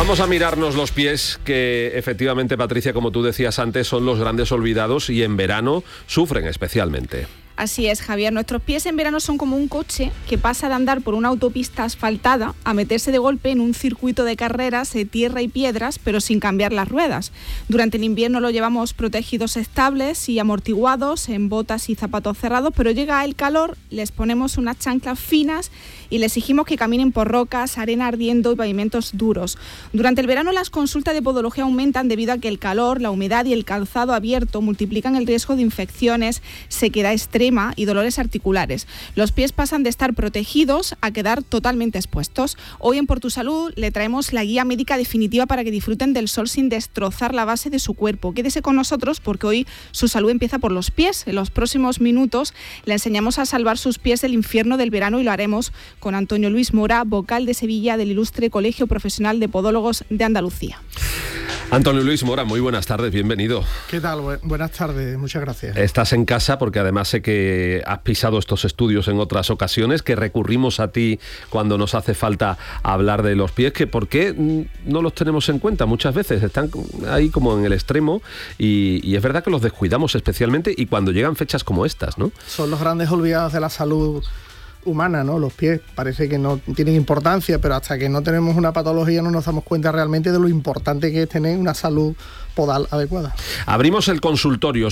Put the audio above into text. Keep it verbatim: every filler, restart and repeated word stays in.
Vamos a mirarnos los pies, que efectivamente, Patricia, como tú decías antes, son los grandes olvidados y en verano sufren especialmente. Así es, Javier. Nuestros pies en verano son como un coche que pasa de andar por una autopista asfaltada a meterse de golpe en un circuito de carreras de tierra y piedras, pero sin cambiar las ruedas. Durante el invierno lo llevamos protegidos estables y amortiguados, en botas y zapatos cerrados, pero llega el calor, les ponemos unas chanclas finas y les exigimos que caminen por rocas, arena ardiendo y pavimentos duros. Durante el verano las consultas de podología aumentan debido a que el calor, la humedad y el calzado abierto multiplican el riesgo de infecciones, sequedad extrema y dolores articulares. Los pies pasan de estar protegidos a quedar totalmente expuestos. Hoy en Por Tu Salud le traemos la guía médica definitiva para que disfruten del sol sin destrozar la base de su cuerpo. Quédese con nosotros porque hoy su salud empieza por los pies. En los próximos minutos le enseñamos a salvar sus pies del infierno del verano y lo haremos con Antonio Luis Mora, vocal de Sevilla del ilustre Colegio Profesional de Podólogos de Andalucía. Antonio Luis Mora, muy buenas tardes, bienvenido. ¿Qué tal? Buenas tardes, muchas gracias. Estás en casa porque además sé que has pisado estos estudios en otras ocasiones, que recurrimos a ti cuando nos hace falta hablar de los pies, que ¿por qué no los tenemos en cuenta? Muchas veces están ahí como en el extremo y, y es verdad que los descuidamos especialmente y cuando llegan fechas como estas, ¿no? Son los grandes olvidados de la salud humana, ¿no? Los pies parece que no tienen importancia, pero hasta que no tenemos una patología no nos damos cuenta realmente de lo importante que es tener una salud podal adecuada. Abrimos el consultorio